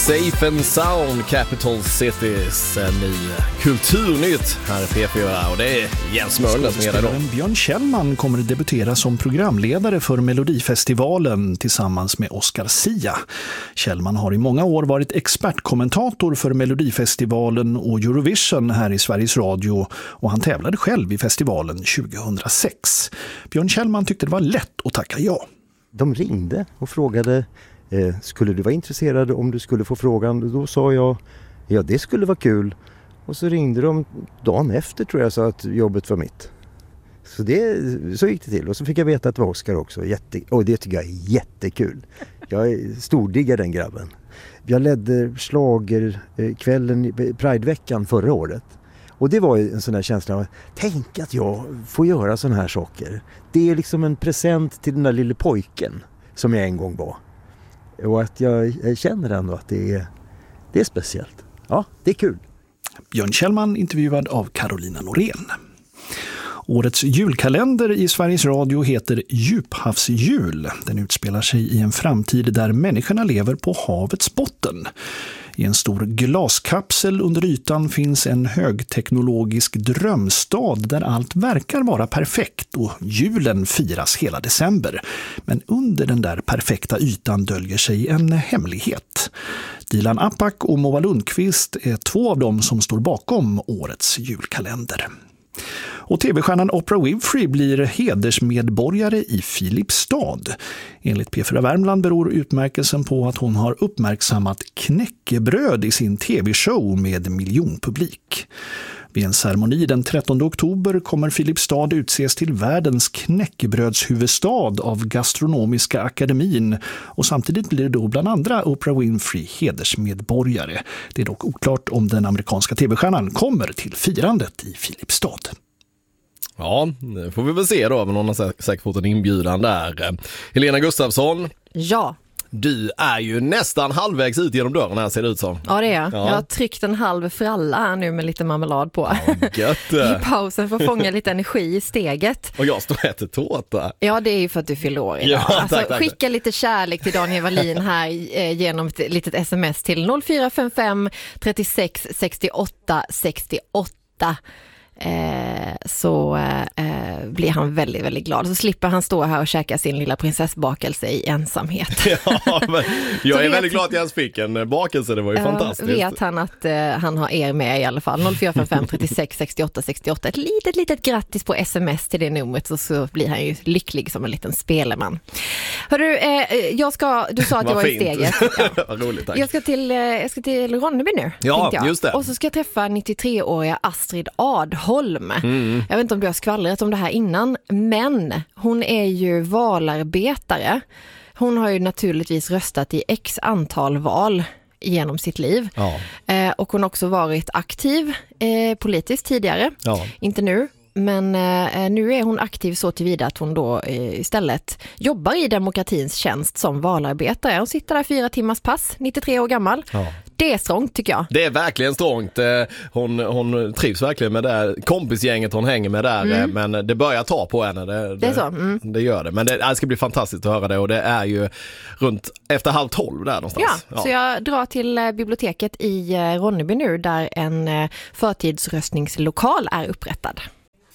Safe and Sound, Capital Cities, en ny kulturnytt här i P4 och det är Jens Möller som är där då. Björn Kjellman kommer att debutera som programledare för Melodifestivalen tillsammans med Oscar Sia. Kjellman har i många år varit expertkommentator för Melodifestivalen och Eurovision här i Sveriges Radio och han tävlade själv i festivalen 2006. Björn Kjellman tyckte det var lätt att tacka ja. De ringde och frågade skulle du vara intresserad om du skulle få frågan? Då sa jag, ja det skulle vara kul. Och så ringde de dagen efter tror jag, så att jobbet var mitt. Så gick det till. Och så fick jag veta att det var Oscar också. Och det tycker jag är jättekul. Jag är stordiggar den grabben. Jag ledde schlagerkvällen i Prideveckan förra året. Och det var ju en sån här känsla av, tänk att jag får göra såna här saker. Det är liksom en present till den där lille pojken som jag en gång var. Och att jag känner ändå att det är speciellt. Ja, det är kul. Björn Kjellman intervjuad av Carolina Norén. Årets julkalender i Sveriges Radio heter Djuphavsjul. Den utspelar sig i en framtid där människorna lever på havets botten. I en stor glaskapsel under ytan finns en högteknologisk drömstad där allt verkar vara perfekt och julen firas hela december. Men under den där perfekta ytan döljer sig en hemlighet. Dilan Apak och Moa Lundqvist är två av dem som står bakom årets julkalender. Och tv-stjärnan Oprah Winfrey blir hedersmedborgare i Filipstad. Enligt P4 Värmland beror utmärkelsen på att hon har uppmärksammat knäckebröd i sin tv-show med miljonpublik. Vid en ceremoni den 13 oktober kommer Filipstad utses till världens knäckebrödshuvudstad av Gastronomiska akademin och samtidigt blir det då bland andra Oprah Winfrey hedersmedborgare. Det är dock oklart om den amerikanska tv-stjärnan kommer till firandet i Filipstad. Ja, det får vi väl se då, men hon har säkert fått en inbjudan där. Helena Gustafsson. Ja. Du är ju nästan halvvägs ut genom dörren här, ser det ut som. Ja, det är jag. Ja. Jag har tryckt en halv fralla här nu med lite marmelad på. Ja, gött. I pausen för att fånga lite energi i steget. Och jag står och äter tårta. Ja, det är ju för att du fyller år idag. Ja, tack. Skicka lite kärlek till Daniel Wallin här genom ett litet sms till 0455 36 68 68. Så blir han väldigt, väldigt glad. Så slipper han stå här och käka sin lilla prinsessbakelse i ensamhet. Ja, men jag är väldigt glad att jag ens fick en bakelse, det var ju fantastiskt. Vet han att han har er med i alla fall. 0455 36 68 68. Ett litet grattis på sms till det numret, så blir han ju lycklig som en liten speleman. Hörru, du sa att jag var i steget. Ja. Vad roligt, tack. Jag ska till Ronneby nu. Ja, just det. Och så ska jag träffa 93-åriga Astrid Adholm. Jag vet inte om du har skvallrat om det här innan, men hon är ju valarbetare. Hon har ju naturligtvis röstat i x antal val genom sitt liv. Ja. Och hon har också varit aktiv politiskt tidigare. Ja. Inte nu. Men nu är hon aktiv så tillvida att hon då istället jobbar i demokratins tjänst som valarbetare. Hon sitter där 4 timmars pass, 93 år gammal. Ja. Det är strångt tycker jag. Det är verkligen strångt. Hon trivs verkligen med det här kompisgänget hon hänger med där. Men det börjar ta på henne. Det är så. Det gör det. Men det ska bli fantastiskt att höra det. Och det är ju runt efter 11:30 där någonstans. Ja, så jag drar till biblioteket i Ronneby nu där en förtidsröstningslokal är upprättad.